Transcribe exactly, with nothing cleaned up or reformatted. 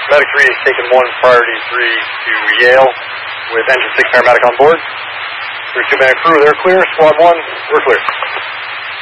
Medic three is taken one, priority three to Yale with engine six paramedic on board. There's two man crew, they're clear. Squad one, we're clear.